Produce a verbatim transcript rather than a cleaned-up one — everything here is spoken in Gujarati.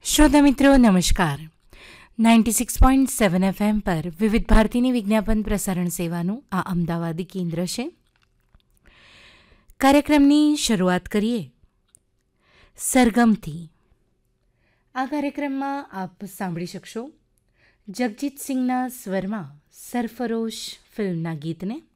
શ્રોતા મિત્રો નમસ્કાર. Ninety six point seven F M પર વિવિધ ભારતીની વિજ્ઞાપન પ્રસારણ સેવાનું આ અમદાવાદી કેન્દ્ર છે. કાર્યક્રમની શરૂઆત કરીએ સરગમથી. આ કાર્યક્રમમાં આપ સાંભળી શકશો જગજીત સિંહના સ્વરમાં સરફરોશ ફિલ્મના ગીતને.